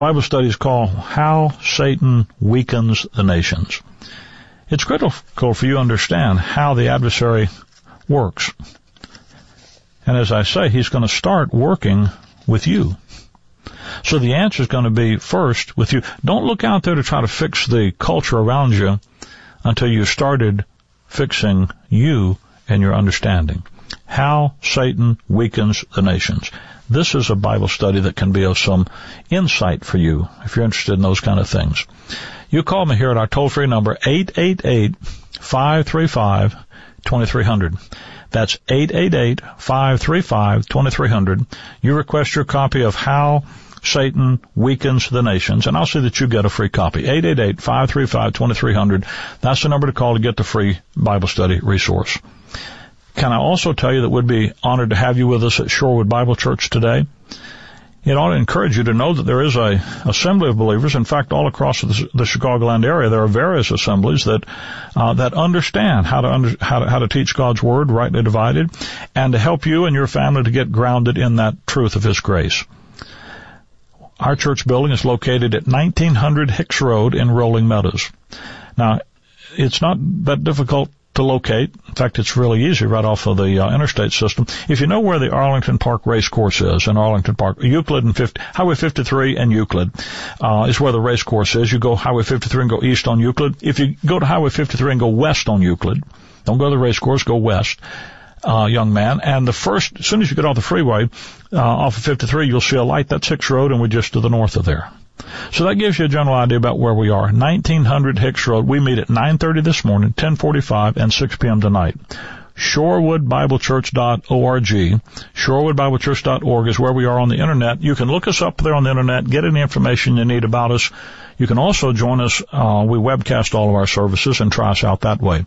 Bible study is called How Satan Weakens the Nations. It's critical for you to understand how the adversary works. And as I say, he's going to start working with you. So the answer is going to be first with you. Don't look out there to try to fix the culture around you until you started fixing you and your understanding. How Satan Weakens the Nations. This is a Bible study that can be of some insight for you if you're interested in those kind of things. You call me here at our toll-free number, 888-535-2300. That's 888-535-2300. You request your copy of How Satan Weakens the Nations, and I'll see that you get a free copy. 888-535-2300. That's the number to call to get the free Bible study resource. Can I also tell you that we'd be honored to have you with us at Shorewood Bible Church today? It ought to encourage you to know that there is a assembly of believers. In fact, all across the Chicagoland area, there are various assemblies that understand how to teach God's Word, rightly divided, and to help you and your family to get grounded in that truth of His grace. Our church building is located at 1900 Hicks Road in Rolling Meadows. Now, it's not that difficult to locate. In fact, it's really easy right off of the interstate system. If you know where the Arlington Park Race Course is in Arlington Park, Euclid and Highway 53 and Euclid is where the race course is. You go Highway 53 and go east on Euclid. If you go to Highway 53 and go west on Euclid, don't go to the race course, go west, young man. And as soon as you get off the freeway, off of 53, you'll see a light. That's Hicks Road, and we're just to the north of there. So that gives you a general idea about where we are. 1900 Hicks Road. We meet at 9:30 this morning, 10:45, and 6 p.m. tonight. ShorewoodBibleChurch.org. ShorewoodBibleChurch.org is where we are on the Internet. You can look us up there on the Internet, get any information you need about us. You can also join us. We webcast all of our services and try us out that way.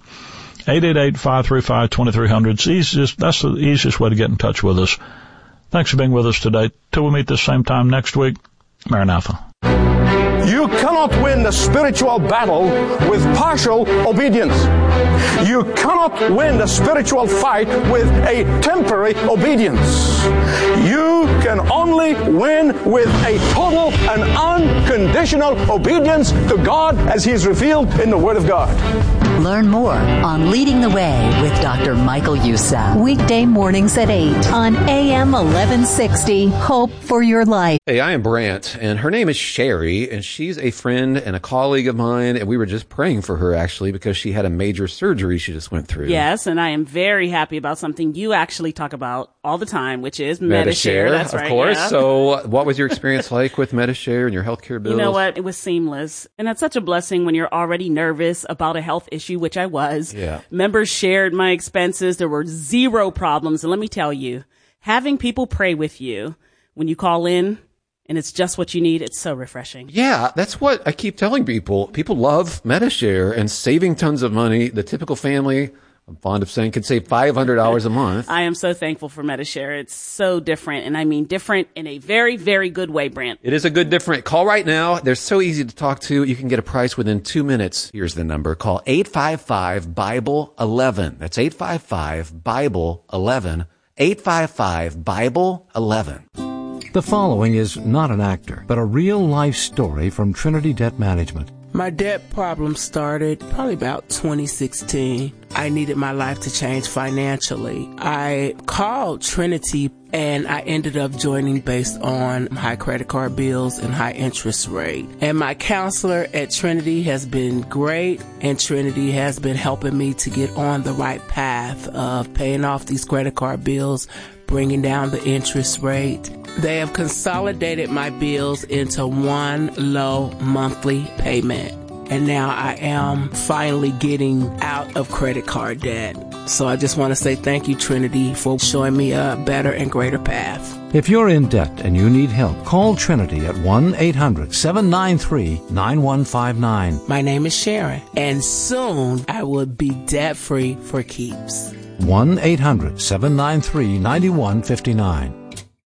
888-535-2300. That's the easiest way to get in touch with us. Thanks for being with us today. Till we meet this same time next week, Maranatha. You cannot win the spiritual battle with partial obedience. You cannot win the spiritual fight with a temporary obedience. You can only win with a total and unconditional obedience to God as He is revealed in the Word of God. Learn more on Leading the Way with Dr. Michael Youssef. Weekday mornings at 8 on AM 1160. Hope for your life. Hey, I am Brant, and her name is Sherry, and she's a friend and a colleague of mine, and we were just praying for her, actually, because she had a major surgery she just went through. Yes, and I am very happy about something you actually talk about all the time, which is Medi-Share. That's right, of course. Yeah. So what was your experience like with Medi-Share and your healthcare bills? You know what? It was seamless. And that's such a blessing when you're already nervous about a health issue, which I was. Yeah. Members shared my expenses. There were zero problems. And let me tell you, having people pray with you when you call in, and it's just what you need, it's so refreshing. Yeah, that's what I keep telling people. People love Medi-Share and saving tons of money. The typical family, I'm fond of saying, could save $500 a month. I am so thankful for Medi-Share. It's so different, and I mean different in a very, very good way, Brant. It is a good different. Call right now. They're so easy to talk to. You can get a price within 2 minutes. Here's the number. Call 855-BIBLE-11. That's 855-BIBLE-11. 855-BIBLE-11. The following is not an actor, but a real-life story from Trinity Debt Management. My debt problem started probably about 2016. I needed my life to change financially. I called Trinity and I ended up joining based on high credit card bills and high interest rate. And my counselor at Trinity has been great, and Trinity has been helping me to get on the right path of paying off these credit card bills, bringing down the interest rate. They have consolidated my bills into one low monthly payment. And now I am finally getting out of credit card debt. So I just want to say thank you, Trinity, for showing me a better and greater path. If you're in debt and you need help, call Trinity at 1-800-793-9159. My name is Sharon, and soon I will be debt-free for keeps. 1-800-793-9159.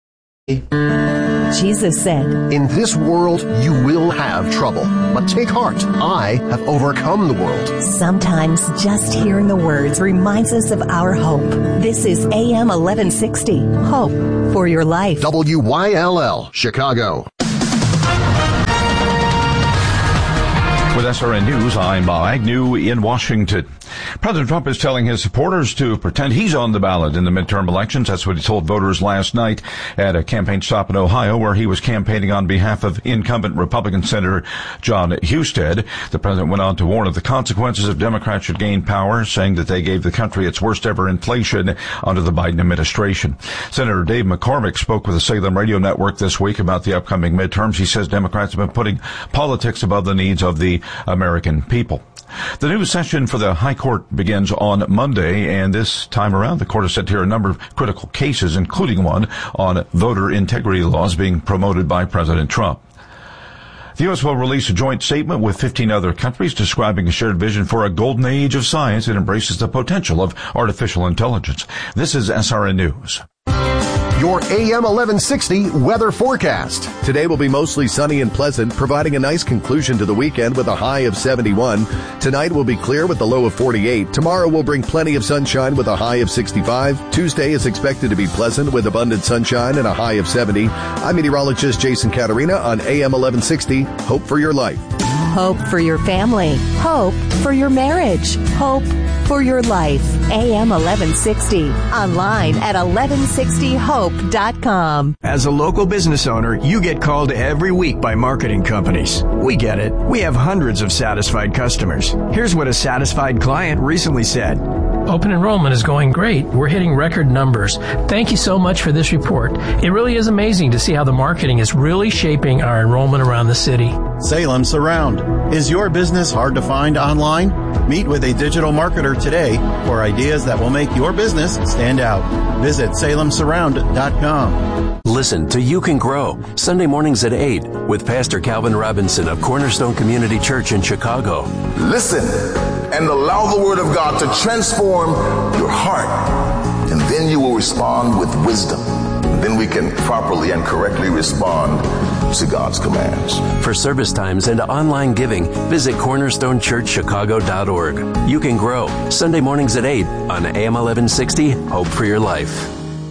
Jesus said, "In this world you will have trouble, but take heart. I have overcome the world." Sometimes just hearing the words reminds us of our hope. This is AM 1160. Hope for your life. WYLL, Chicago. With SRN News, I'm Bob Agnew in Washington. President Trump is telling his supporters to pretend he's on the ballot in the midterm elections. That's what he told voters last night at a campaign stop in Ohio, where he was campaigning on behalf of incumbent Republican Senator John Husted. The president went on to warn of the consequences if Democrats should gain power, saying that they gave the country its worst ever inflation under the Biden administration. Senator Dave McCormick spoke with the Salem Radio Network this week about the upcoming midterms. He says Democrats have been putting politics above the needs of the American people. The new session for the High Court begins on Monday, and this time around, the court is set to hear a number of critical cases, including one on voter integrity laws being promoted by President Trump. The U.S. will release a joint statement with 15 other countries describing a shared vision for a golden age of science that embraces the potential of artificial intelligence. This is SRN News. Your AM 1160 weather forecast. Today will be mostly sunny and pleasant, providing a nice conclusion to the weekend with a high of 71. Tonight will be clear with a low of 48. Tomorrow will bring plenty of sunshine with a high of 65. Tuesday is expected to be pleasant with abundant sunshine and a high of 70. I'm meteorologist Jason Caterina on AM 1160. Hope for your life. Hope for your family. Hope for your marriage. Hope for your life. AM 1160. Online at 1160hope.com. As a local business owner, you get called every week by marketing companies. We get it. We have hundreds of satisfied customers. Here's what a satisfied client recently said. Open enrollment is going great. We're hitting record numbers. Thank you so much for this report. It really is amazing to see how the marketing is really shaping our enrollment around the city. Salem Surround. Is your business hard to find online? Meet with a digital marketer today for ideas that will make your business stand out. Visit salemsurround.com. Listen to You Can Grow, Sunday mornings at 8 with Pastor Calvin Robinson of Cornerstone Community Church in Chicago. Listen and allow the Word of God to transform your heart, and then you will respond with wisdom. Then we can properly and correctly respond to God's commands. For service times and online giving, visit cornerstonechurchchicago.org. You Can Grow, Sunday mornings at 8 on AM 1160, Hope for Your Life.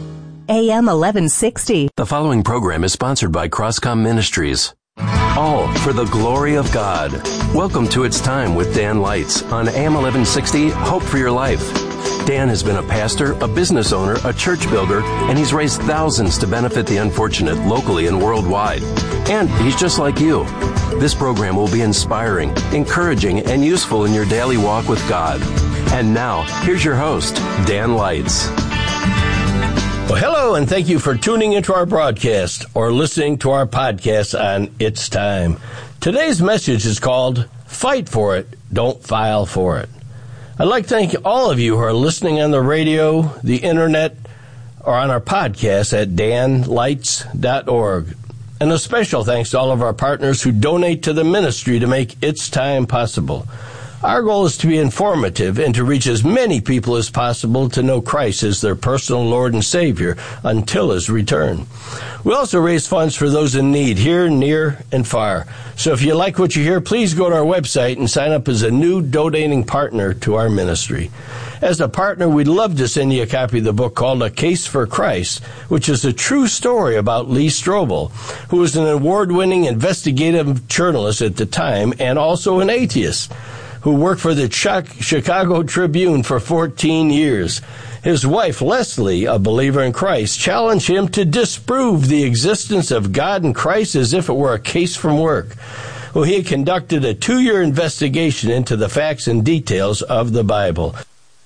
AM 1160. The following program is sponsored by Crosscom Ministries. All for the glory of God. Welcome to It's Time with Dan Lights on AM 1160, Hope for Your Life. Dan has been a pastor, a business owner, a church builder, and he's raised thousands to benefit the unfortunate locally and worldwide. And he's just like you. This program will be inspiring, encouraging, and useful in your daily walk with God. And now, here's your host, Dan Lights. Well, hello, and thank you for tuning into our broadcast or listening to our podcast on It's Time. Today's message is called Fight for It, Don't File for It. I'd like to thank all of you who are listening on the radio, the internet, or on our podcast at danlights.org. And a special thanks to all of our partners who donate to the ministry to make It's Time possible. Our goal is to be informative and to reach as many people as possible to know Christ as their personal Lord and Savior until His return. We also raise funds for those in need here, near, and far. So if you like what you hear, please go to our website and sign up as a new donating partner to our ministry. As a partner, we'd love to send you a copy of the book called A Case for Christ, which is a true story about Lee Strobel, who was an award-winning investigative journalist at the time and also an atheist, who worked for the Chicago Tribune for 14 years. His wife, Leslie, a believer in Christ, challenged him to disprove the existence of God and Christ as if it were a case from work. Well, he had conducted a 2-year investigation into the facts and details of the Bible.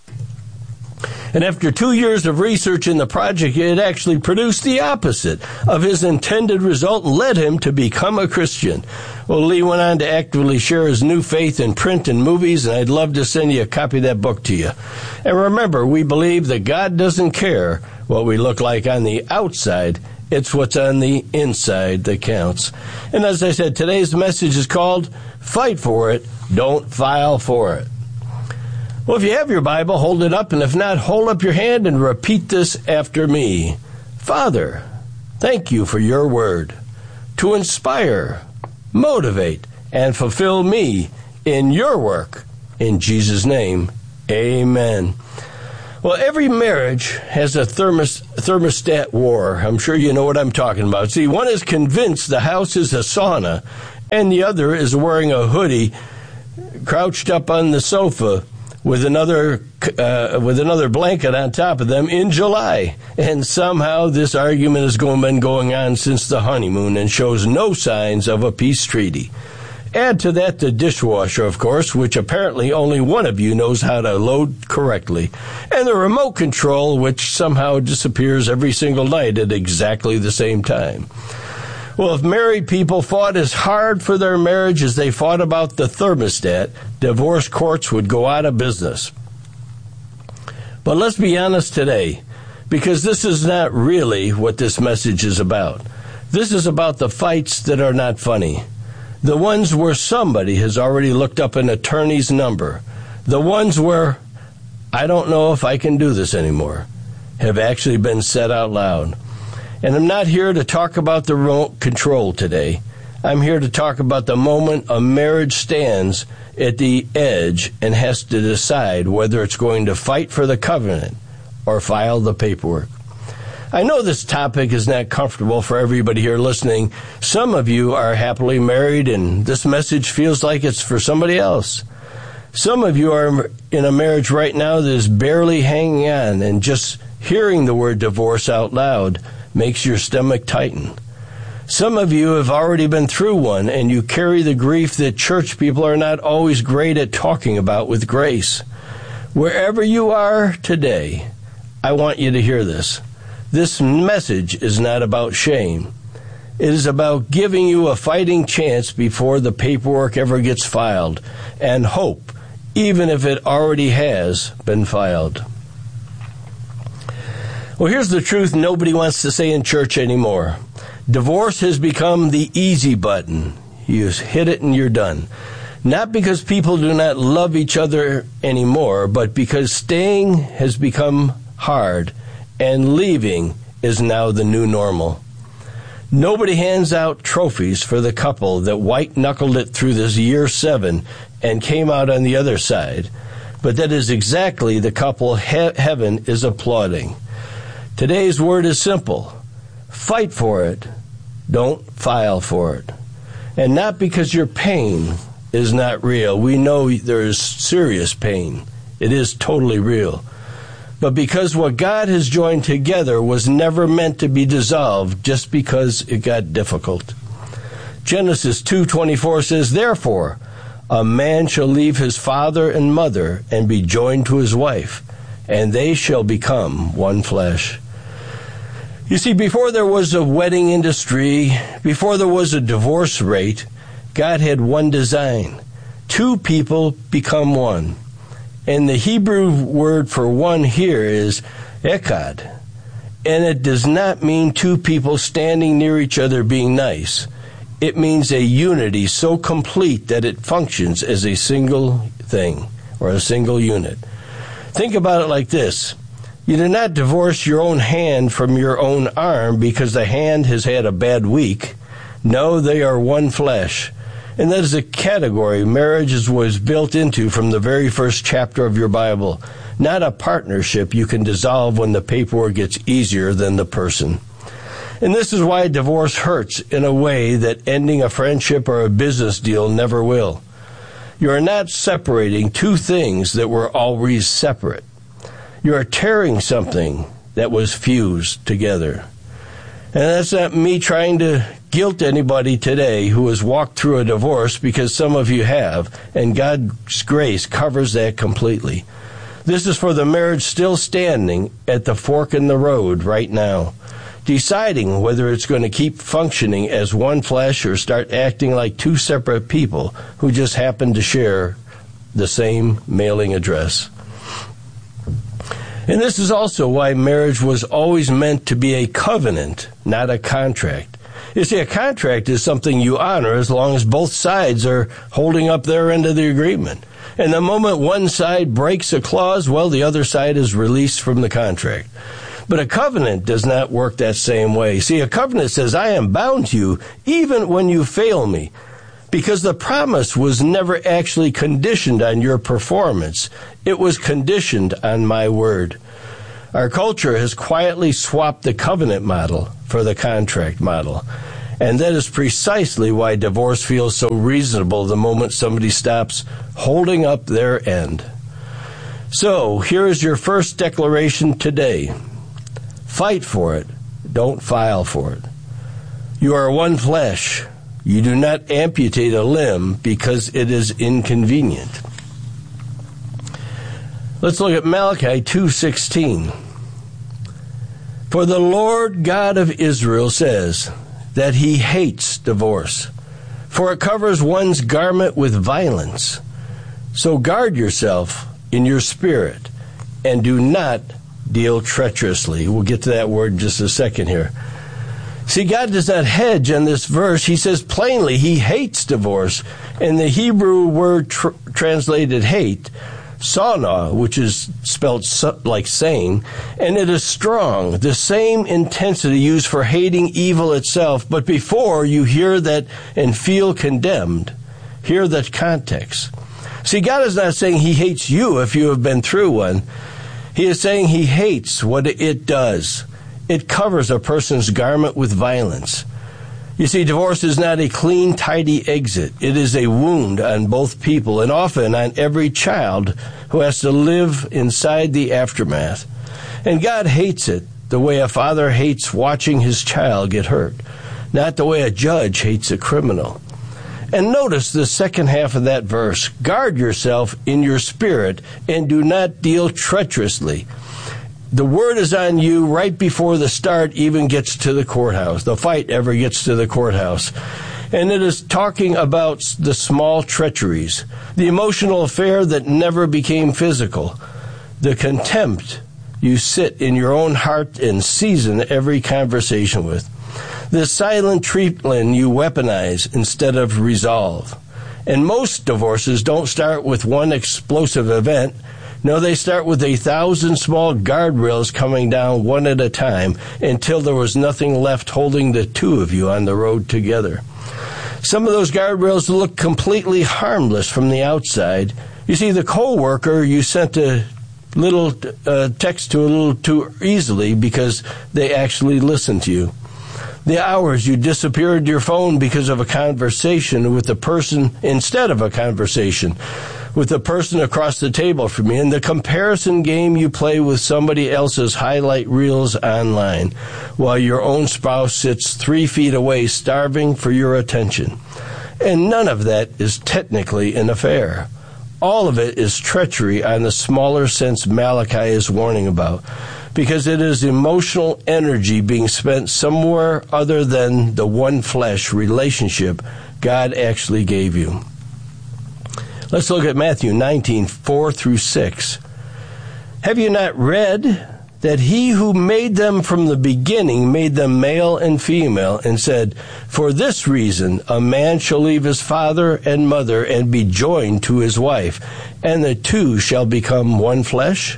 And after 2 years of research in the project, it actually produced the opposite of his intended result and led him to become a Christian. Well, Lee went on to actively share his new faith in print and movies, and I'd love to send you a copy of that book to you. And remember, we believe that God doesn't care what we look like on the outside. It's what's on the inside that counts. And as I said, today's message is called Fight for It, Don't File for It. Well, if you have your Bible, hold it up, and if not, hold up your hand and repeat this after me. Father, thank you for your word to inspire, motivate, and fulfill me in your work. In Jesus' name, amen. Well, every marriage has a thermostat war. I'm sure you know what I'm talking about. See, one is convinced the house is a sauna, and the other is wearing a hoodie crouched up on the sofa with another blanket on top of them in July. And somehow this argument has been going on since the honeymoon and shows no signs of a peace treaty. Add to that the dishwasher, of course, which apparently only one of you knows how to load correctly, and the remote control, which somehow disappears every single night at exactly the same time. Well, if married people fought as hard for their marriage as they fought about the thermostat, divorce courts would go out of business. But let's be honest today, because this is not really what this message is about. This is about the fights that are not funny. The ones where somebody has already looked up an attorney's number. The ones where, I don't know if I can do this anymore, have actually been said out loud. And I'm not here to talk about the remote control today. I'm here to talk about the moment a marriage stands at the edge and has to decide whether it's going to fight for the covenant or file the paperwork. I know this topic is not comfortable for everybody here listening. Some of you are happily married, and this message feels like it's for somebody else. Some of you are in a marriage right now that is barely hanging on, and just hearing the word divorce out loud makes your stomach tighten. Some of you have already been through one, and you carry the grief that church people are not always great at talking about with grace. Wherever you are today, I want you to hear this. This message is not about shame. It is about giving you a fighting chance before the paperwork ever gets filed, and hope, even if it already has been filed. Well, here's the truth nobody wants to say in church anymore. Divorce has become the easy button. You hit it and you're done. Not because people do not love each other anymore, but because staying has become hard and leaving is now the new normal. Nobody hands out trophies for the couple that white-knuckled it through this year 7 and came out on the other side. But that is exactly the couple heaven is applauding. Today's word is simple. Fight for it. Don't file for it. And not because your pain is not real. We know there is serious pain. It is totally real. But because what God has joined together was never meant to be dissolved just because it got difficult. Genesis 2:24 says, "Therefore, a man shall leave his father and mother and be joined to his wife, and they shall become one flesh." You see, before there was a wedding industry, before there was a divorce rate, God had one design. 2 people become one. And the Hebrew word for one here is echad. And it does not mean 2 people standing near each other being nice. It means a unity so complete that it functions as a single thing or a single unit. Think about it like this. You do not divorce your own hand from your own arm because the hand has had a bad week. No, they are one flesh. And that is a category marriage was built into from the very first chapter of your Bible. Not a partnership you can dissolve when the paperwork gets easier than the person. And this is why divorce hurts in a way that ending a friendship or a business deal never will. You are not separating 2 things that were always separate. You are tearing something that was fused together. And that's not me trying to guilt anybody today who has walked through a divorce, because some of you have, and God's grace covers that completely. This is for the marriage still standing at the fork in the road right now, deciding whether it's going to keep functioning as one flesh or start acting like 2 separate people who just happen to share the same mailing address. And this is also why marriage was always meant to be a covenant, not a contract. You see, a contract is something you honor as long as both sides are holding up their end of the agreement. And the moment one side breaks a clause, well, the other side is released from the contract. But a covenant does not work that same way. See, a covenant says, I am bound to you even when you fail me, because the promise was never actually conditioned on your performance. It was conditioned on my word. Our culture has quietly swapped the covenant model for the contract model. And that is precisely why divorce feels so reasonable the moment somebody stops holding up their end. So, here is your first declaration today. Fight for it. Don't file for it. You are one flesh. You do not amputate a limb because it is inconvenient. Let's look at Malachi 2:16. For the Lord God of Israel says that he hates divorce, for it covers one's garment with violence. So guard yourself in your spirit and do not deal treacherously. We'll get to that word in just a second here. See, God does not hedge on this verse. He says plainly he hates divorce. And the Hebrew word translated hate, sana, which is spelled like saying, and it is strong, the same intensity used for hating evil itself. But before you hear that and feel condemned, hear that context. See, God is not saying he hates you if you have been through one. He is saying he hates what it does. It covers a person's garment with violence. You see, divorce is not a clean, tidy exit. It is a wound on both people and often on every child who has to live inside the aftermath. And God hates it the way a father hates watching his child get hurt, not the way a judge hates a criminal. And notice the second half of that verse. Guard yourself in your spirit and do not deal treacherously. The word is on you right before the start even gets to the courthouse, the fight ever gets to the courthouse. And it is talking about the small treacheries, the emotional affair that never became physical, the contempt you sit in your own heart and season every conversation with, the silent treatment you weaponize instead of resolve. And most divorces don't start with one explosive event. No, they start with 1,000 small guardrails coming down one at a time until there was nothing left holding the two of you on the road together. Some of those guardrails look completely harmless from the outside. You see, the coworker you sent a little text to a little too easily because they actually listened to you. The hours you disappeared your phone because of a conversation with the person instead of a conversation with the person across the table from you, and the comparison game you play with somebody else's highlight reels online while your own spouse sits 3 feet away starving for your attention. And none of that is technically an affair. All of it is treachery on the smaller sense Malachi is warning about, because it is emotional energy being spent somewhere other than the one flesh relationship God actually gave you. Let's look at Matthew 19:4-6. Have you not read that he who made them from the beginning made them male and female, and said, for this reason a man shall leave his father and mother and be joined to his wife, and the two shall become one flesh?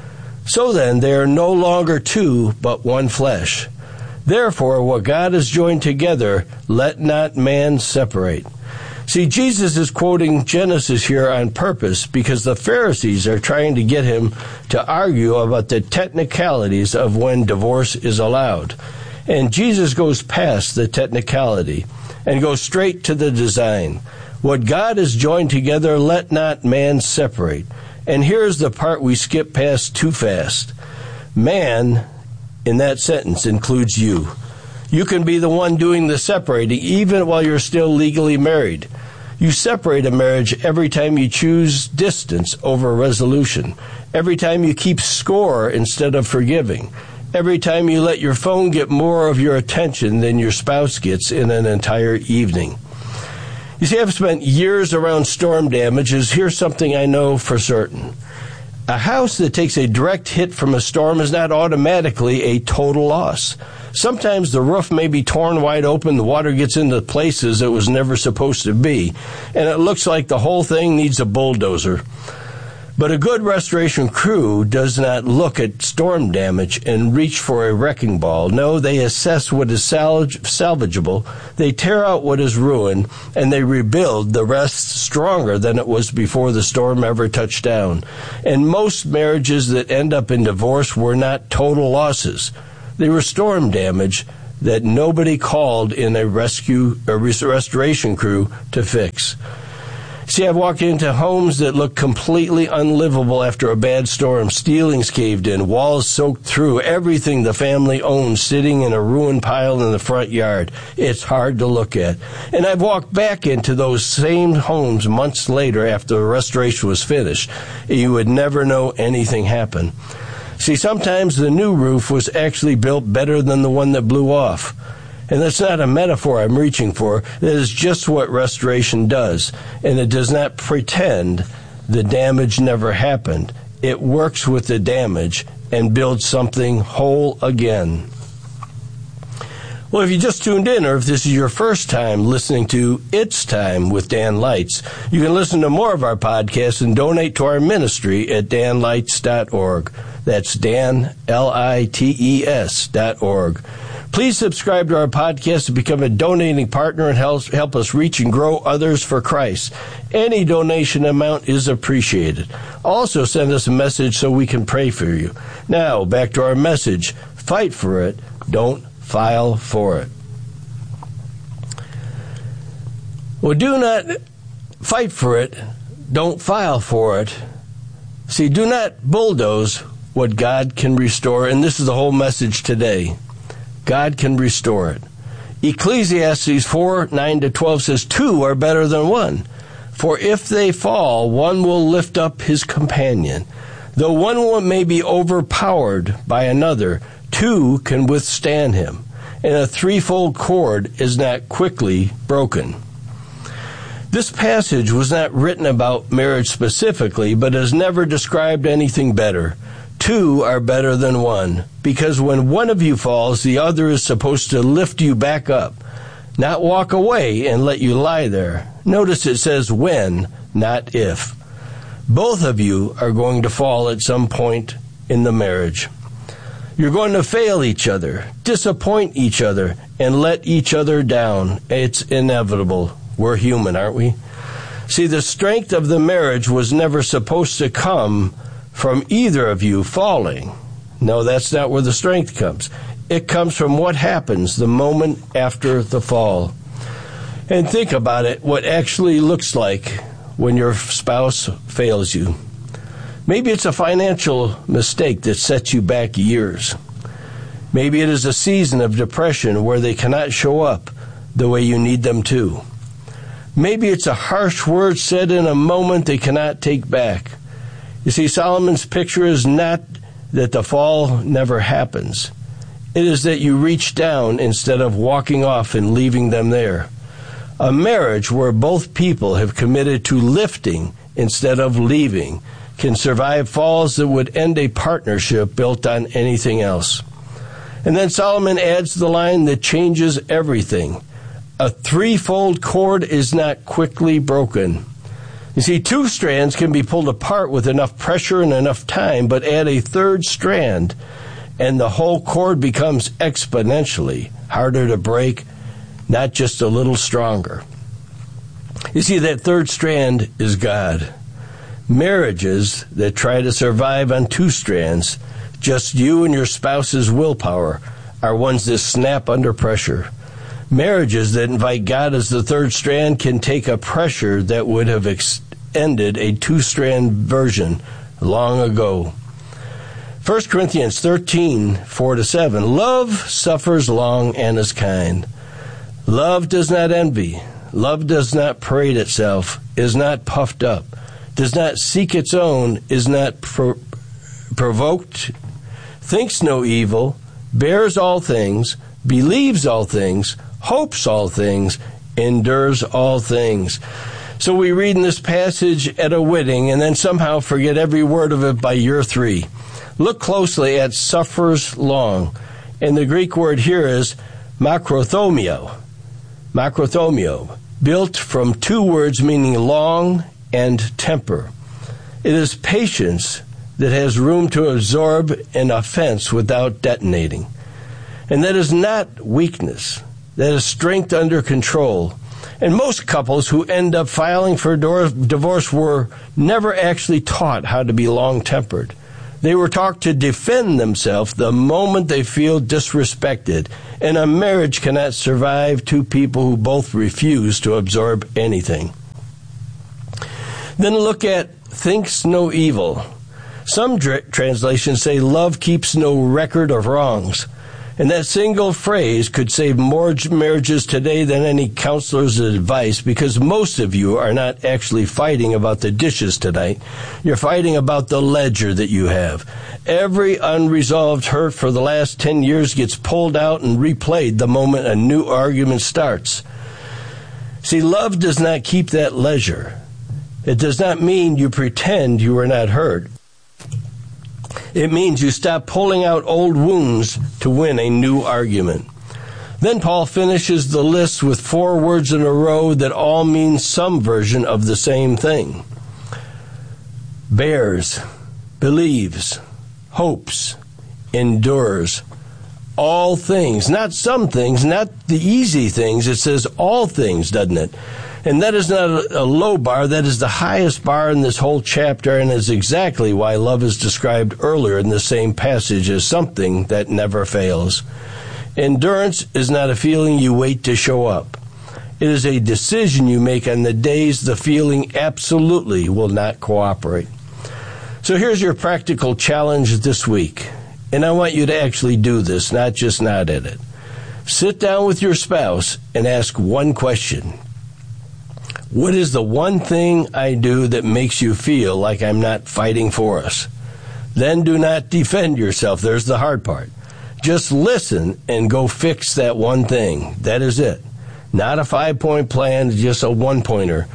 So then they are no longer two, but one flesh. Therefore what God has joined together, let not man separate. See, Jesus is quoting Genesis here on purpose because the Pharisees are trying to get him to argue about the technicalities of when divorce is allowed. And Jesus goes past the technicality and goes straight to the design. What God has joined together, let not man separate. And here's the part we skip past too fast. Man, in that sentence, includes you. You can be the one doing the separating even while you're still legally married. You separate a marriage every time you choose distance over resolution, every time you keep score instead of forgiving, every time you let your phone get more of your attention than your spouse gets in an entire evening. You see, I've spent years around storm damages. Here's something I know for certain. A house that takes a direct hit from a storm is not automatically a total loss. Sometimes the roof may be torn wide open, the water gets into places it was never supposed to be, and it looks like the whole thing needs a bulldozer. But a good restoration crew does not look at storm damage and reach for a wrecking ball. No, they assess what is salvageable, they tear out what is ruined, and they rebuild the rest stronger than it was before the storm ever touched down. And most marriages that end up in divorce were not total losses. They were storm damage that nobody called in a restoration crew to fix. See, I've walked into homes that look completely unlivable after a bad storm. Ceilings caved in, walls soaked through, everything the family owned sitting in a ruined pile in the front yard. It's hard to look at. And I've walked back into those same homes months later after the restoration was finished. You would never know anything happened. See, sometimes the new roof was actually built better than the one that blew off. And that's not a metaphor I'm reaching for. That is just what restoration does. And it does not pretend the damage never happened. It works with the damage and builds something whole again. Well, if you just tuned in, or if this is your first time listening to It's Time with Dan Lights, you can listen to more of our podcasts and donate to our ministry at danlights.org. That's Dan, LITES.org. Please subscribe to our podcast to become a donating partner and help us reach and grow others for Christ. Any donation amount is appreciated. Also, send us a message so we can pray for you. Now, back to our message. Fight for it. Don't file for it. Well, do not fight for it. Don't file for it. See, do not bulldoze what God can restore. And this is the whole message today. God can restore it. Ecclesiastes 4:9-12 says, 2 are better than 1. For if they fall, one will lift up his companion. Though one may be overpowered by another, 2 can withstand him. And a threefold cord is not quickly broken. This passage was not written about marriage specifically, but has never described anything better. 2 are better than 1, because when one of you falls, the other is supposed to lift you back up, not walk away and let you lie there. Notice it says when, not if. Both of you are going to fall at some point in the marriage. You're going to fail each other, disappoint each other, and let each other down. It's inevitable. We're human, aren't we? See, the strength of the marriage was never supposed to come from either of you falling. No, that's not where the strength comes. It comes from what happens the moment after the fall. And think about it, what actually looks like when your spouse fails you. Maybe it's a financial mistake that sets you back years. Maybe it is a season of depression where they cannot show up the way you need them to. Maybe it's a harsh word said in a moment they cannot take back. You see, Solomon's picture is not that the fall never happens. It is that you reach down instead of walking off and leaving them there. A marriage where both people have committed to lifting instead of leaving can survive falls that would end a partnership built on anything else. And then Solomon adds the line that changes everything. A threefold cord is not quickly broken. You see, 2 strands can be pulled apart with enough pressure and enough time, but add a third strand, and the whole cord becomes exponentially harder to break, not just a little stronger. You see, that third strand is God. Marriages that try to survive on 2 strands, just you and your spouse's willpower, are ones that snap under pressure. Marriages that invite God as the third strand can take a pressure that would have ended a 2-strand version long ago. 1 Corinthians 13:4-7. Love suffers long and is kind. Love does not envy. Love does not parade itself, is not puffed up, does not seek its own, is not provoked, thinks no evil, bears all things, believes all things, hopes all things, endures all things. So we read in this passage at a wedding and then somehow forget every word of it by year 3. Look closely at suffers long. And the Greek word here is makrothomio. Makrothomio, built from 2 words meaning long and temper. It is patience that has room to absorb an offense without detonating. And that is not weakness. That is strength under control. And most couples who end up filing for divorce were never actually taught how to be long-tempered. They were taught to defend themselves the moment they feel disrespected. And a marriage cannot survive two people who both refuse to absorb anything. Then look at thinks no evil. Some translations say love keeps no record of wrongs. And that single phrase could save more marriages today than any counselor's advice, because most of you are not actually fighting about the dishes tonight. You're fighting about the ledger that you have. Every unresolved hurt for the last 10 years gets pulled out and replayed the moment a new argument starts. See, love does not keep that ledger. It does not mean you pretend you were not hurt. It means you stop pulling out old wounds to win a new argument. Then Paul finishes the list with 4 words in a row that all mean some version of the same thing. Bears, believes, hopes, endures. All things, not some things, not the easy things. It says all things, doesn't it? And that is not a low bar. That is the highest bar in this whole chapter, and is exactly why love is described earlier in the same passage as something that never fails. Endurance is not a feeling you wait to show up. It is a decision you make on the days the feeling absolutely will not cooperate. So here's your practical challenge this week. And I want you to actually do this, not just nod at it. Sit down with your spouse and ask one question. What is the one thing I do that makes you feel like I'm not fighting for us? Then do not defend yourself. There's the hard part. Just listen and go fix that one thing. That is it. Not a 5-point plan, just a one-pointer.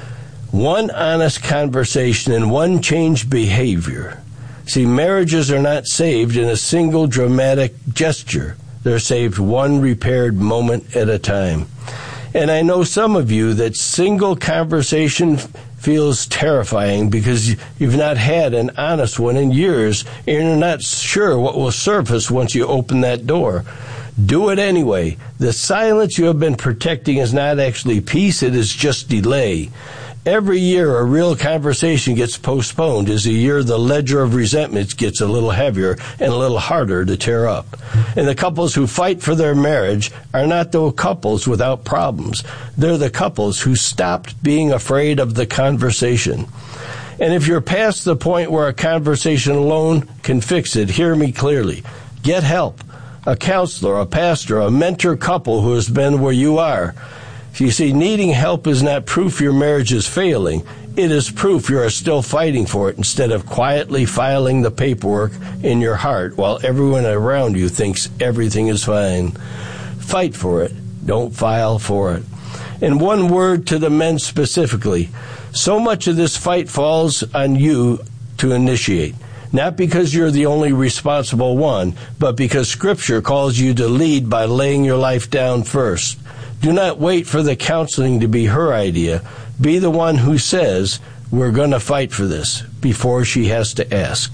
One honest conversation and one changed behavior. See, marriages are not saved in a single dramatic gesture. They're saved one repaired moment at a time. And I know some of you that single conversation feels terrifying because you've not had an honest one in years, and you're not sure what will surface once you open that door. Do it anyway. The silence you have been protecting is not actually peace, it is just delay. Every year a real conversation gets postponed is a year the ledger of resentment gets a little heavier and a little harder to tear up. And the couples who fight for their marriage are not the couples without problems. They're the couples who stopped being afraid of the conversation. And if you're past the point where a conversation alone can fix it, hear me clearly. Get help. A counselor, a pastor, a mentor couple who has been where you are. You see, needing help is not proof your marriage is failing. It is proof you are still fighting for it instead of quietly filing the paperwork in your heart while everyone around you thinks everything is fine. Fight for it. Don't file for it. And one word to the men specifically. So much of this fight falls on you to initiate. Not because you're the only responsible one, but because Scripture calls you to lead by laying your life down first. Do not wait for the counseling to be her idea. Be the one who says, we're going to fight for this, before she has to ask.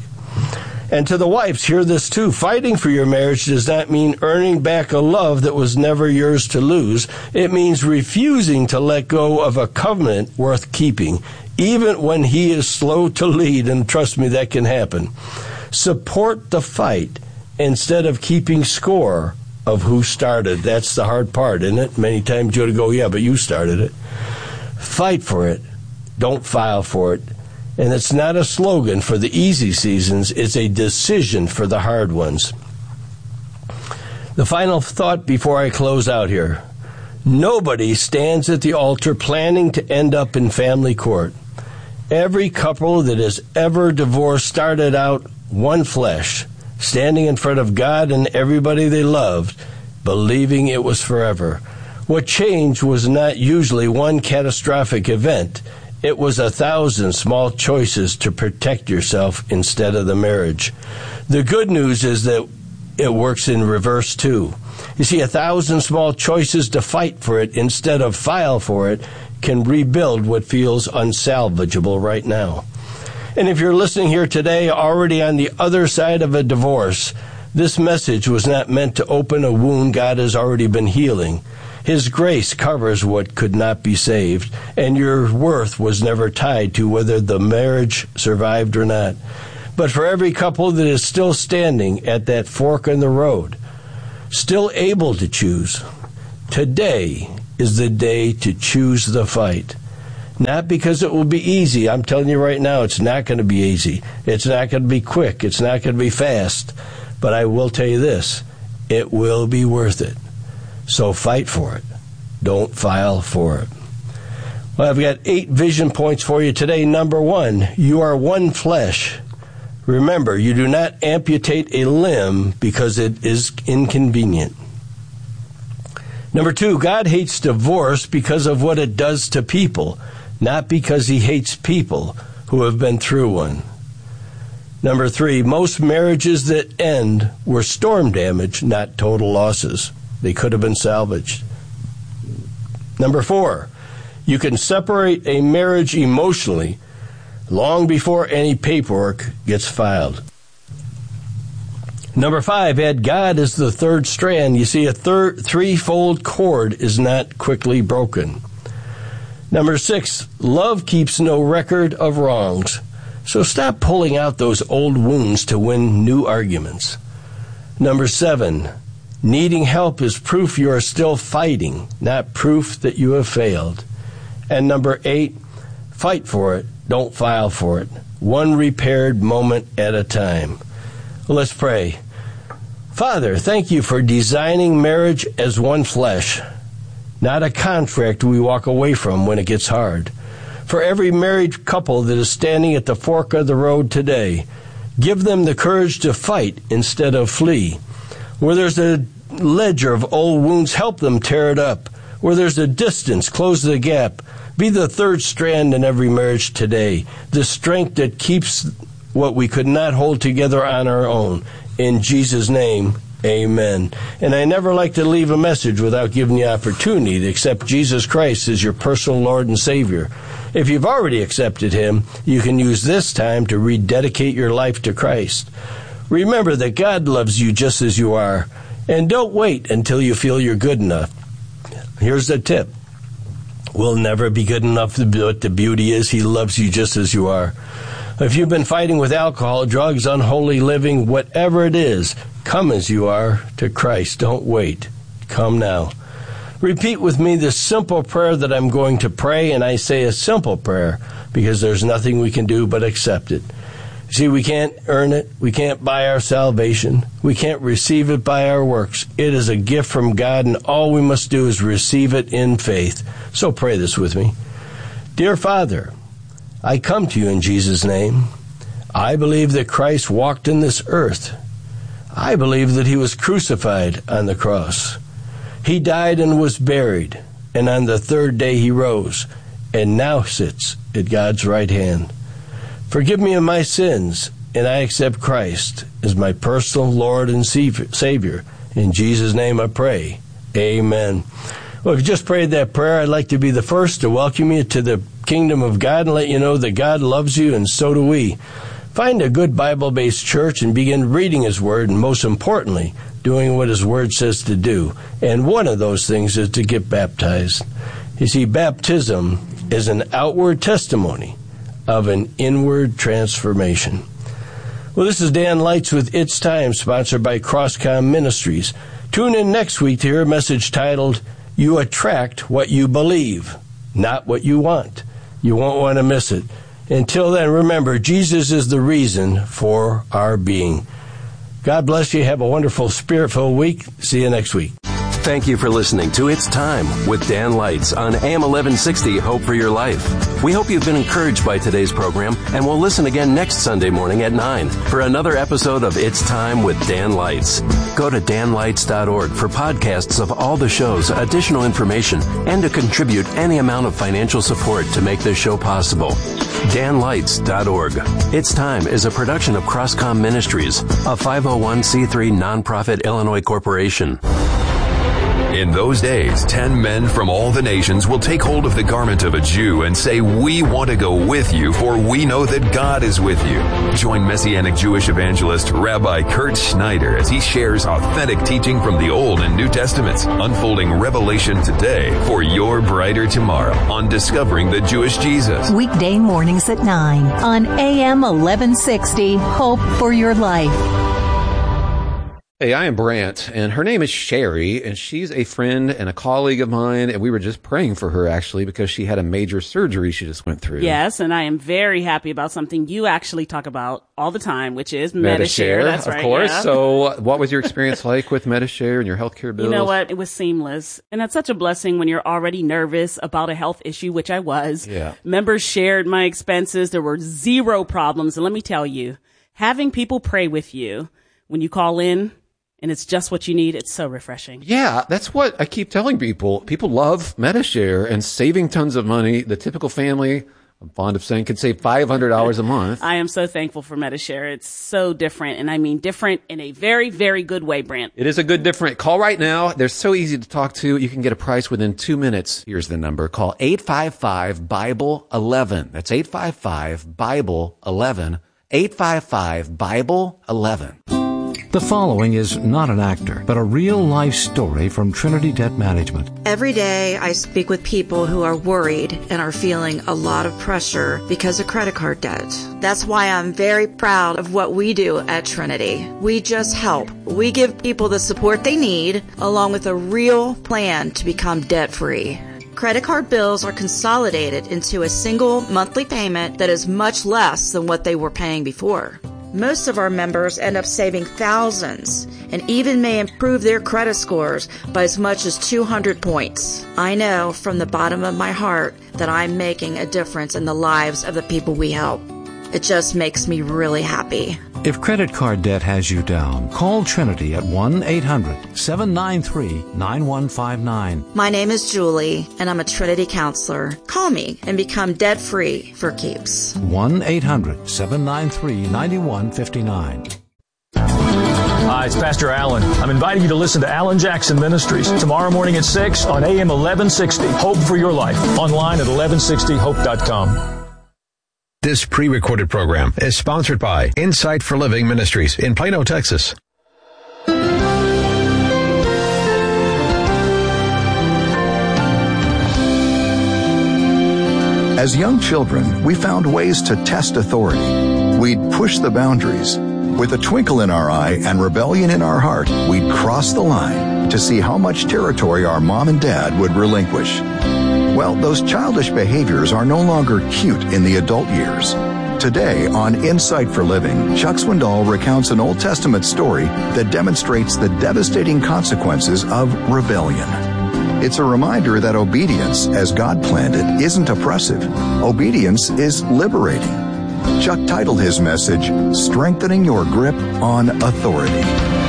And to the wives, hear this too. Fighting for your marriage does not mean earning back a love that was never yours to lose. It means refusing to let go of a covenant worth keeping, even when he is slow to lead, and trust me, that can happen. Support the fight instead of keeping score of who started. That's the hard part, isn't it? Many times you ought to go, yeah, but you started it. Fight for it. Don't file for it. And it's not a slogan for the easy seasons. It's a decision for the hard ones. The final thought before I close out here. Nobody stands at the altar planning to end up in family court. Every couple that has ever divorced started out one flesh, standing in front of God and everybody they loved, believing it was forever. What changed was not usually one catastrophic event. It was 1,000 small choices to protect yourself instead of the marriage. The good news is that it works in reverse too. You see, 1,000 small choices to fight for it instead of file for it can rebuild what feels unsalvageable right now. And if you're listening here today already on the other side of a divorce, this message was not meant to open a wound God has already been healing. His grace covers what could not be saved, and your worth was never tied to whether the marriage survived or not. but for every couple that is still standing at that fork in the road, still able to choose. Today is the day to choose the fight. Not because it will be easy. I'm telling you right now, it's not going to be easy. It's not going to be quick. It's not going to be fast. But I will tell you this, it will be worth it. So fight for it. Don't file for it. Well, I've got 8 vision points for you today. Number 1, you are one flesh. Remember, you do not amputate a limb because it is inconvenient. Number 2, God hates divorce because of what it does to people, not because he hates people who have been through one. Number 3, most marriages that end were storm damage, not total losses. They could have been salvaged. Number 4, you can separate a marriage emotionally long before any paperwork gets filed. Number 5, add God as the third strand. You see, a threefold cord is not quickly broken. Number 6, love keeps no record of wrongs. So stop pulling out those old wounds to win new arguments. Number 7, needing help is proof you are still fighting, not proof that you have failed. And number 8, fight for it, don't file for it. One repaired moment at a time. Well, let's pray. Father, thank you for designing marriage as one flesh, not a contract we walk away from when it gets hard. For every married couple that is standing at the fork of the road today, give them the courage to fight instead of flee. Where there's a ledger of old wounds, help them tear it up. Where there's a distance, close the gap. Be the third strand in every marriage today, the strength that keeps what we could not hold together on our own. In Jesus' name, amen. And I never like to leave a message without giving you opportunity to accept Jesus Christ as your personal Lord and Savior. If you've already accepted him, you can use this time to rededicate your life to Christ. Remember that God loves you just as you are, and don't wait until you feel you're good enough. Here's the tip. We'll never be good enough, but the beauty is he loves you just as you are. If you've been fighting with alcohol, drugs, unholy living, whatever it is, come as you are to Christ. Don't wait. Come now. Repeat with me this simple prayer that I'm going to pray, and I say a simple prayer because there's nothing we can do but accept it. See, we can't earn it. We can't buy our salvation. We can't receive it by our works. It is a gift from God, and all we must do is receive it in faith. So pray this with me. Dear Father, I come to you in Jesus' name. I believe that Christ walked in this earth. I believe that he was crucified on the cross. He died and was buried, and on the third day he rose, and now sits at God's right hand. Forgive me of my sins, and I accept Christ as my personal Lord and Savior. In Jesus' name I pray. Amen. Well, if you just prayed that prayer, I'd like to be the first to welcome you to the kingdom of God and let you know that God loves you, and so do we. Find a good Bible-based church and begin reading his word, and most importantly, doing what his word says to do. And one of those things is to get baptized. You see, baptism is an outward testimony of an inward transformation. Well, this is Dan Lights with It's Time, sponsored by CrossCom Ministries. Tune in next week to hear a message titled, You Attract What You Believe, Not What You Want. You won't want to miss it. Until then, remember, Jesus is the reason for our being. God bless you. Have a wonderful, spirit-filled week. See you next week. Thank you for listening to It's Time with Dan Lights on AM 1160 Hope for Your Life. We hope you've been encouraged by today's program, and we'll listen again next Sunday morning at 9 for another episode of It's Time with Dan Lights. Go to danlights.org for podcasts of all the shows, additional information, and to contribute any amount of financial support to make this show possible. danlights.org. It's Time is a production of CrossCom Ministries, a 501c3 nonprofit Illinois corporation. In those days, 10 men from all the nations will take hold of the garment of a Jew and say, "We want to go with you, for we know that God is with you." Join Messianic Jewish evangelist Rabbi Kurt Schneider as he shares authentic teaching from the Old and New Testaments, unfolding revelation today for your brighter tomorrow on Discovering the Jewish Jesus. Weekday mornings at 9 on AM 1160. Hope for your life. Hey, I am Brant, and her name is Sherry, and she's a friend and a colleague of mine, and we were just praying for her, actually, because she had a major surgery she just went through. Yes, and I am very happy about something you actually talk about all the time, which is Medi-Share. That's right, of course. Yeah. So what was your experience like with Medi-Share and your healthcare bills? You know what? It was seamless. And that's such a blessing when you're already nervous about a health issue, which I was. Yeah. Members shared my expenses. There were zero problems. And let me tell you, having people pray with you when you call in, and it's just what you need, it's so refreshing. Yeah, that's what I keep telling people. People love Medi-Share and saving tons of money. The typical family, I'm fond of saying, could save $500 a month. I am so thankful for Medi-Share. It's so different, and I mean different in a very, very good way, Brant. It is a good different. Call right now. They're so easy to talk to. You can get a price within 2 minutes. Here's the number. Call 855-BIBLE-11. That's 855-BIBLE-11. 855-BIBLE-11. The following is not an actor, but a real-life story from Trinity Debt Management. Every day I speak with people who are worried and are feeling a lot of pressure because of credit card debt. That's why I'm very proud of what we do at Trinity. We just help. We give people the support they need, along with a real plan to become debt-free. Credit card bills are consolidated into a single monthly payment that is much less than what they were paying before. Most of our members end up saving thousands and even may improve their credit scores by as much as 200 points. I know from the bottom of my heart that I'm making a difference in the lives of the people we help. It just makes me really happy. If credit card debt has you down, call Trinity at 1-800-793-9159. My name is Julie, and I'm a Trinity counselor. Call me and become debt-free for keeps. 1-800-793-9159. Hi, it's Pastor Allen. I'm inviting you to listen to Alan Jackson Ministries tomorrow morning at 6 on AM 1160. Hope for your life. Online at 1160hope.com. This pre-recorded program is sponsored by Insight for Living Ministries in Plano, Texas. As young children, we found ways to test authority. We'd push the boundaries. With a twinkle in our eye and rebellion in our heart, we'd cross the line to see how much territory our mom and dad would relinquish. Well, those childish behaviors are no longer cute in the adult years. Today on Insight for Living, Chuck Swindoll recounts an Old Testament story that demonstrates the devastating consequences of rebellion. It's a reminder that obedience, as God planned it, isn't oppressive. Obedience is liberating. Chuck titled his message, Strengthening Your Grip on Authority.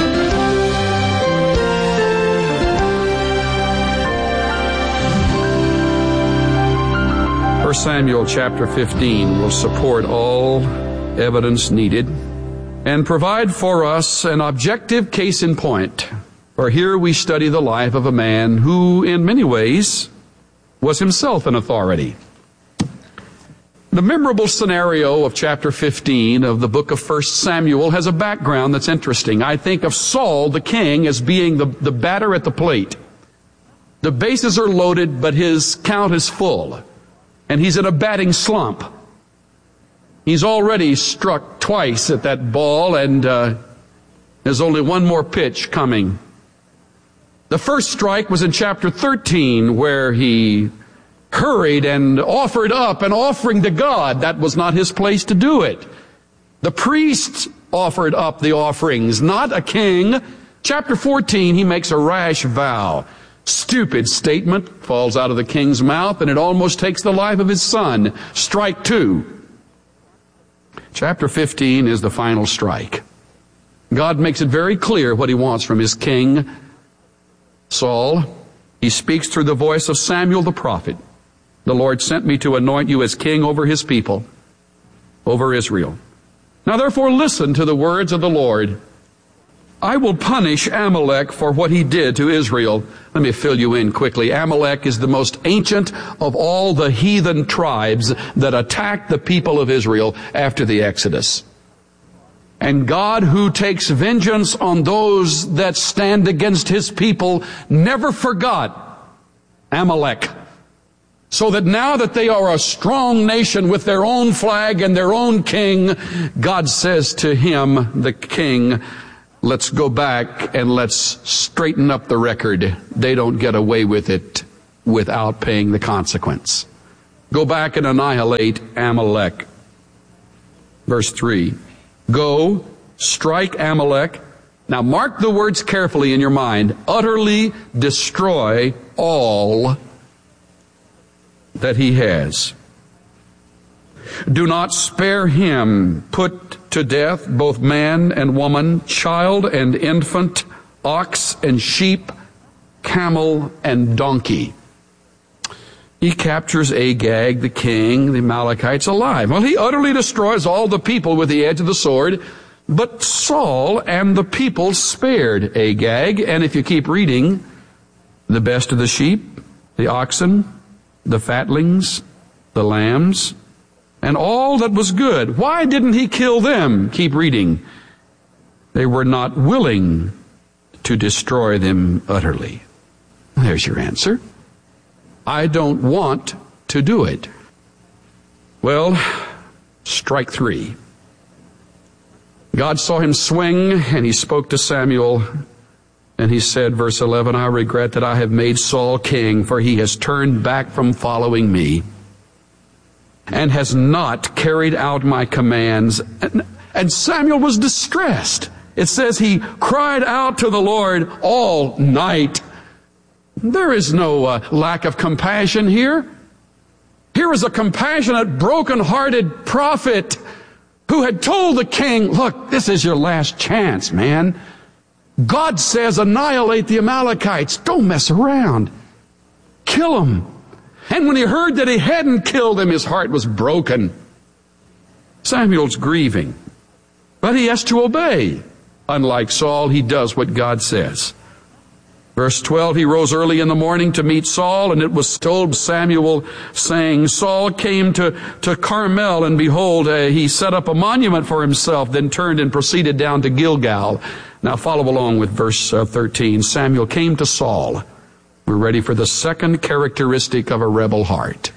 1 Samuel chapter 15 will support all evidence needed and provide for us an objective case in point. For here we study the life of a man who, in many ways, was himself an authority. The memorable scenario of chapter 15 of the book of 1 Samuel has a background that's interesting. I think of Saul, the king, as being the batter at the plate. The bases are loaded, but his count is full. And he's in a batting slump. He's already struck twice at that ball, and there's only one more pitch coming. The first strike was in chapter 13, where he hurried and offered up an offering to God. That was not his place to do it. The priest offered up the offerings, not a king. Chapter 14, he makes a rash vow. Stupid statement falls out of the king's mouth, and it almost takes the life of his son. Strike two. Chapter 15 is the final strike. God makes it very clear what he wants from his king, Saul. He speaks through the voice of Samuel the prophet. The Lord sent me to anoint you as king over his people, over Israel. Now therefore listen to the words of the Lord. I will punish Amalek for what he did to Israel. Let me fill you in quickly. Amalek is the most ancient of all the heathen tribes that attacked the people of Israel after the Exodus. And God, who takes vengeance on those that stand against his people, never forgot Amalek. So that now that they are a strong nation with their own flag and their own king, God says to him, the king, let's go back and let's straighten up the record. They don't get away with it without paying the consequence. Go back and annihilate Amalek. Verse 3. Go, strike Amalek. Now mark the words carefully in your mind. Utterly destroy all that he has. Do not spare him. Put to death both man and woman, child and infant, ox and sheep, camel and donkey. He captures Agag, the king, the Amalekites, alive. Well, he utterly destroys all the people with the edge of the sword, but Saul and the people spared Agag. And if you keep reading, the best of the sheep, the oxen, the fatlings, the lambs, and all that was good. Why didn't he kill them? Keep reading. They were not willing to destroy them utterly. There's your answer. I don't want to do it. Well, strike 3. God saw him swing, and he spoke to Samuel, and he said, verse 11, I regret that I have made Saul king, for he has turned back from following me and has not carried out my commands. And Samuel was distressed. It says he cried out to the Lord all night. There is no lack of compassion here. Here is a compassionate, broken-hearted prophet who had told the king, look, this is your last chance, man. God says annihilate the Amalekites. Don't mess around. Kill them. And when he heard that he hadn't killed them, his heart was broken. Samuel's grieving, but he has to obey. Unlike Saul, he does what God says. Verse 12, he rose early in the morning to meet Saul, and it was told Samuel, saying, Saul came to Carmel, and behold, he set up a monument for himself, then turned and proceeded down to Gilgal. Now follow along with verse 13. Samuel came to Saul. We're ready for the second characteristic of a rebel heart.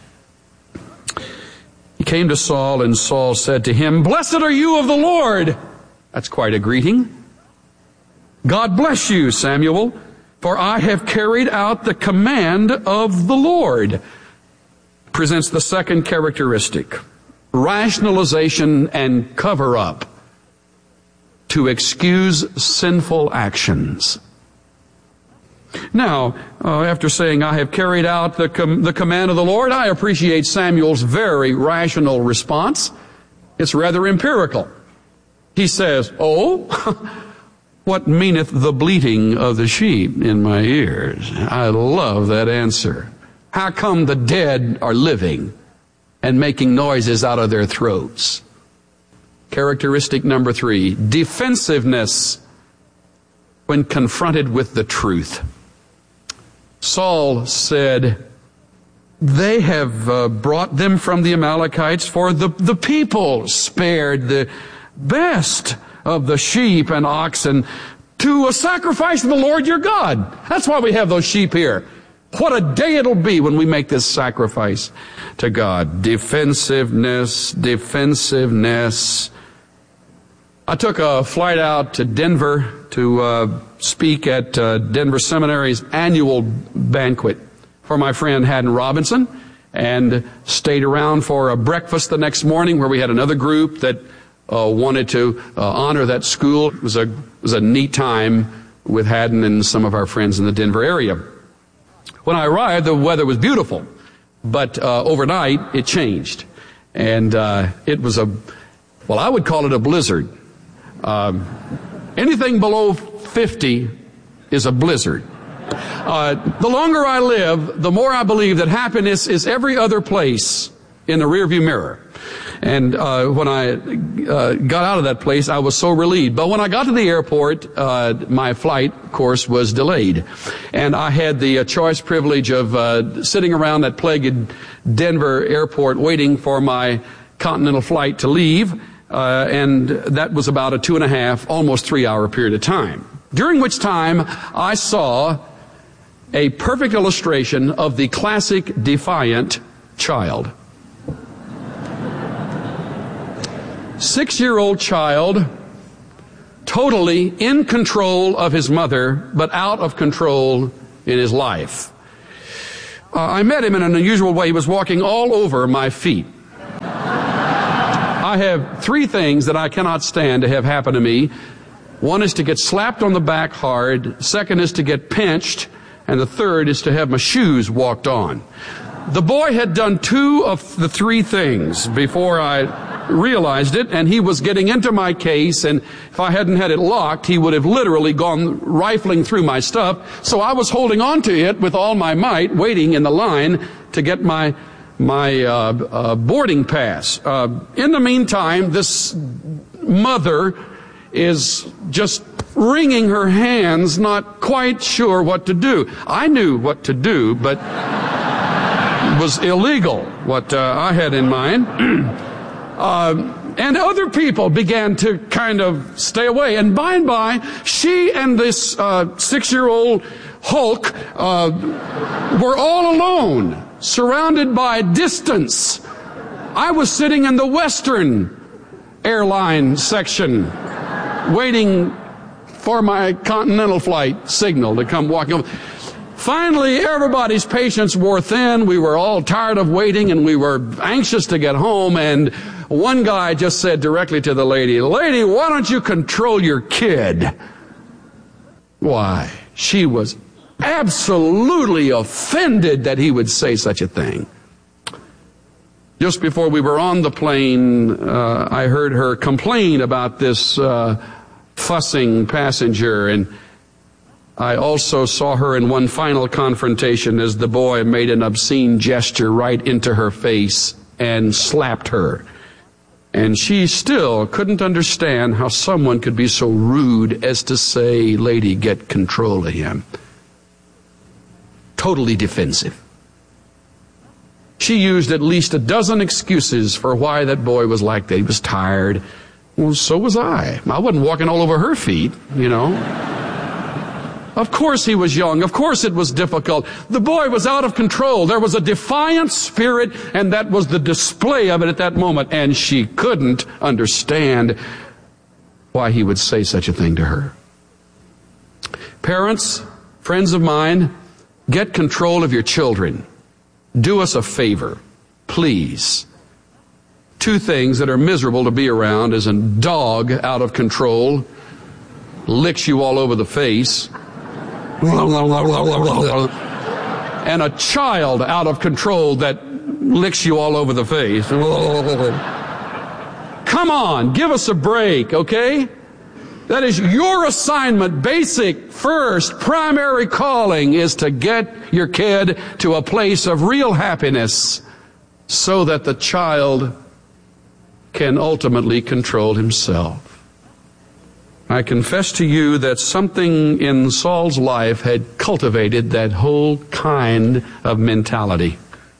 He came to Saul, and Saul said to him, Blessed are you of the Lord. That's quite a greeting. God bless you, Samuel, for I have carried out the command of the Lord. Presents the second characteristic, rationalization and cover-up to excuse sinful actions. Now, after saying, I have carried out the command of the Lord, I appreciate Samuel's very rational response. It's rather empirical. He says, what meaneth the bleating of the sheep in my ears? I love that answer. How come the dead are living and making noises out of their throats? Characteristic number 3, defensiveness when confronted with the truth. Saul said, they have brought them from the Amalekites, for the people spared the best of the sheep and oxen to a sacrifice to the Lord your God. That's why we have those sheep here. What a day it'll be when we make this sacrifice to God. Defensiveness. I took a flight out to Denver to speak at Denver Seminary's annual banquet for my friend Haddon Robinson, and stayed around for a breakfast the next morning where we had another group that wanted to honor that school. It was a neat time with Haddon and some of our friends in the Denver area. When I arrived, the weather was beautiful, but overnight it changed, and it was I would call it a blizzard. Anything below 50 is a blizzard. The longer I live, the more I believe that happiness is every other place in the rearview mirror. And when I got out of that place, I was so relieved. But when I got to the airport, my flight, of course, was delayed. And I had the choice privilege of sitting around that plagued Denver airport waiting for my continental flight to leave. And that was about a 2.5, almost 3-hour period of time. During which time I saw a perfect illustration of the classic defiant child. 6-year-old child, totally in control of his mother, but out of control in his life. I met him in an unusual way. He was walking all over my feet. I have 3 things that I cannot stand to have happen to me. One is to get slapped on the back hard. Second is to get pinched. And the third is to have my shoes walked on. The boy had done 2 of the 3 things before I realized it, and he was getting into my case, and if I hadn't had it locked, he would have literally gone rifling through my stuff. So I was holding on to it with all my might, waiting in the line to get my boarding pass. In the meantime, this mother is just wringing her hands, not quite sure what to do. I knew what to do, but it was illegal, what I had in mind. And other people began to kind of stay away. And by, she and this 6-year-old Hulk were all alone, surrounded by distance. I was sitting in the Western airline section, waiting for my continental flight signal to come walking over. Finally, everybody's patience wore thin. We were all tired of waiting, and we were anxious to get home. And one guy just said directly to the lady, "Lady, why don't you control your kid?" Why? She was absolutely offended that he would say such a thing. Just before we were on the plane, I heard her complain about this fussing passenger, and I also saw her in one final confrontation as the boy made an obscene gesture right into her face and slapped her. And she still couldn't understand how someone could be so rude as to say, "Lady, get control of him." Totally defensive. She used at least a dozen excuses for why that boy was like that. He was tired. Well, so was I. I wasn't walking all over her feet, you know. Of course he was young. Of course it was difficult. The boy was out of control. There was a defiant spirit, and that was the display of it at that moment. And she couldn't understand why he would say such a thing to her. Parents, friends of mine, get control of your children. Do us a favor, please. 2 things that are miserable to be around is a dog out of control, licks you all over the face, and a child out of control that licks you all over the face. Come on, give us a break, okay? That is your assignment. Basic, first, primary calling is to get your kid to a place of real happiness so that the child can ultimately control himself. I confess to you that something in Saul's life had cultivated that whole kind of mentality.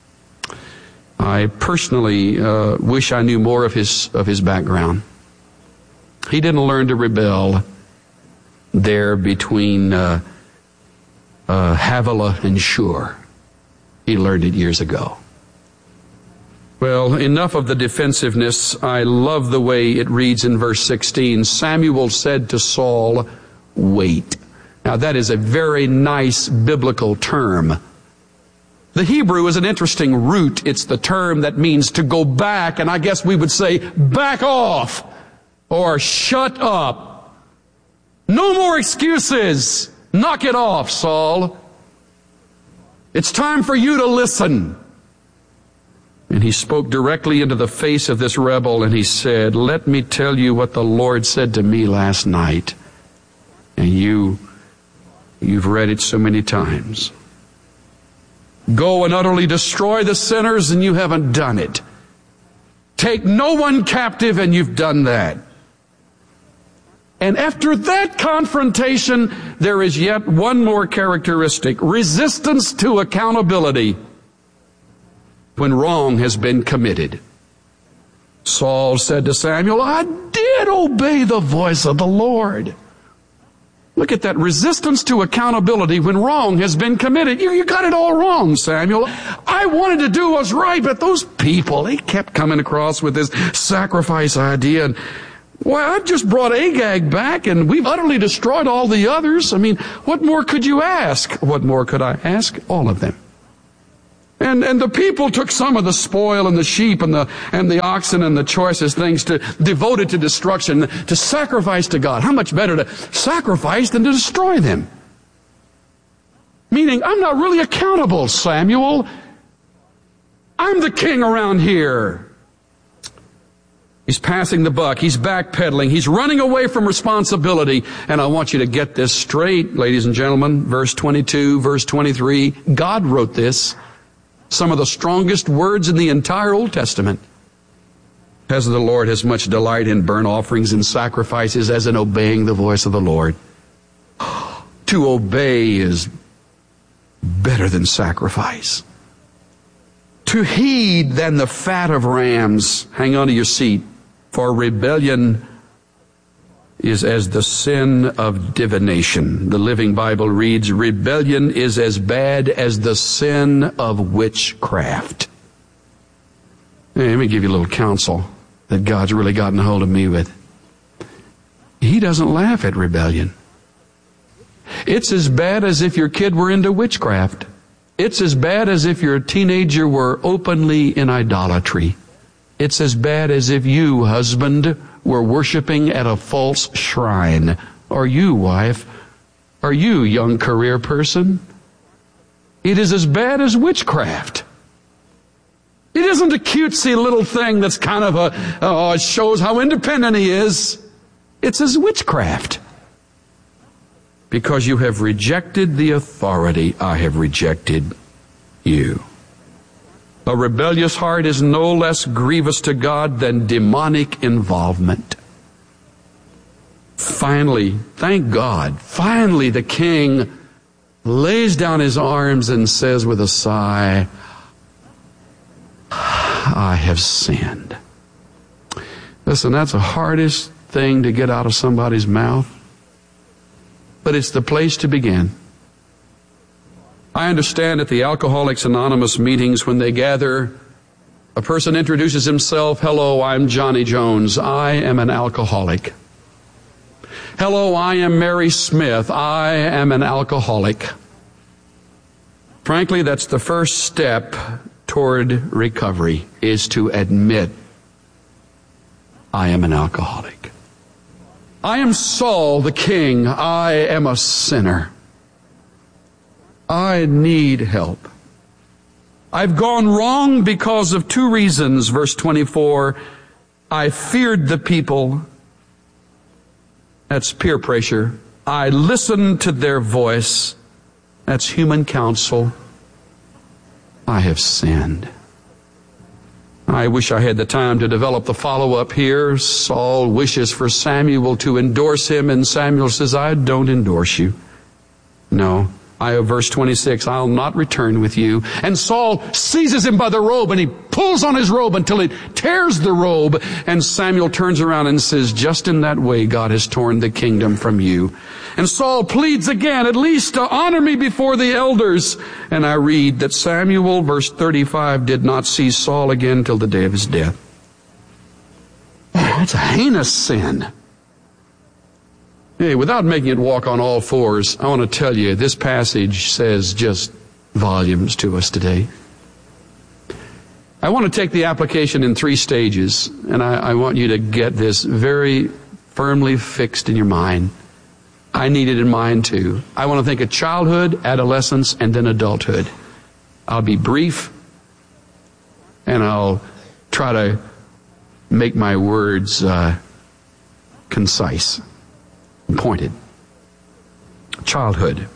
I personally wish I knew more of his background. He didn't learn to rebel there between Havilah and Shur. He learned it years ago. Well, enough of the defensiveness. I love the way it reads in verse 16. Samuel said to Saul, "Wait." Now that is a very nice biblical term. The Hebrew is an interesting root. It's the term that means to go back, and I guess we would say back off or shut up. No more excuses. Knock it off, Saul. It's time for you to listen. And he spoke directly into the face of this rebel, and he said, "Let me tell you what the Lord said to me last night." And you've read it so many times. Go and utterly destroy the sinners, and you haven't done it. Take no one captive, and you've done that. And after that confrontation, there is yet one more characteristic: resistance to accountability when wrong has been committed. Saul said to Samuel, I did obey the voice of the Lord. Look at that, resistance to accountability when wrong has been committed. You got it all wrong, Samuel. I wanted to do what's right, but those people, they kept coming across with this sacrifice idea. And, well, I just brought Agag back, and we've utterly destroyed all the others. I mean, what more could you ask? What more could I ask? All of them. And the people took some of the spoil and the sheep and the oxen and the choicest things to devote it to destruction, to sacrifice to God. How much better to sacrifice than to destroy them? Meaning, I'm not really accountable, Samuel. I'm the king around here. He's passing the buck. He's backpedaling. He's running away from responsibility. And I want you to get this straight, ladies and gentlemen. Verse 22, verse 23. God wrote this. Some of the strongest words in the entire Old Testament. As the Lord has much delight in burnt offerings and sacrifices as in obeying the voice of the Lord. To obey is better than sacrifice. To heed than the fat of rams. Hang on to your seat. For rebellion is as the sin of divination. The Living Bible reads, rebellion is as bad as the sin of witchcraft. Hey, let me give you a little counsel that God's really gotten a hold of me with. He doesn't laugh at rebellion. It's as bad as if your kid were into witchcraft. It's as bad as if your teenager were openly in idolatry. It's as bad as if you, husband, were worshiping at a false shrine. Or you, wife. Or you, young career person. It is as bad as witchcraft. It isn't a cutesy little thing that's kind of it shows how independent he is. It's as witchcraft. Because you have rejected the authority, I have rejected you. A rebellious heart is no less grievous to God than demonic involvement. Finally, thank God, finally the king lays down his arms and says with a sigh, I have sinned. Listen, that's the hardest thing to get out of somebody's mouth, but it's the place to begin. I understand at the Alcoholics Anonymous meetings when they gather, a person introduces himself, hello, I'm Johnny Jones. I am an alcoholic. Hello, I am Mary Smith. I am an alcoholic. Frankly, that's the first step toward recovery, is to admit, I am an alcoholic. I am Saul the king. I am a sinner. I need help. I've gone wrong because of two reasons. Verse 24, I feared the people. That's peer pressure. I listened to their voice. That's human counsel. I have sinned. I wish I had the time to develop the follow-up here. Saul wishes for Samuel to endorse him, and Samuel says, I don't endorse you. No. Verse 26, I'll not return with you. And Saul seizes him by the robe, and he pulls on his robe until it tears the robe. And Samuel turns around and says, just in that way, God has torn the kingdom from you. And Saul pleads again, at least to honor me before the elders. And I read that Samuel, verse 35, did not see Saul again till the day of his death. That's a heinous sin. Hey, without making it walk on all fours, I want to tell you, this passage says just volumes to us today. I want to take the application in 3 stages, and I want you to get this very firmly fixed in your mind. I need it in mine too. I want to think of childhood, adolescence, and then adulthood. I'll be brief, and I'll try to make my words concise. Pointed. Childhood.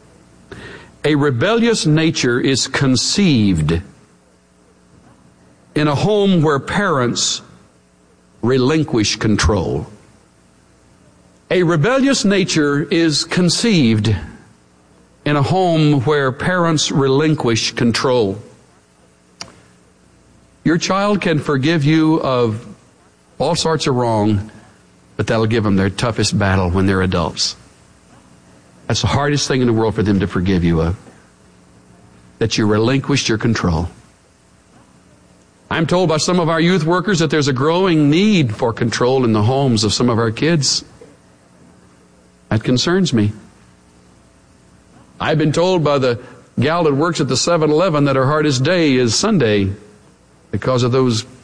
A rebellious nature is conceived in a home where parents relinquish control. A rebellious nature is conceived in a home where parents relinquish control. Your child can forgive you of all sorts of wrong, but that'll give them their toughest battle when they're adults. That's the hardest thing in the world for them to forgive you of, that you relinquished your control. I'm told by some of our youth workers that there's a growing need for control in the homes of some of our kids. That concerns me. I've been told by the gal that works at the 7-Eleven that her hardest day is Sunday because of those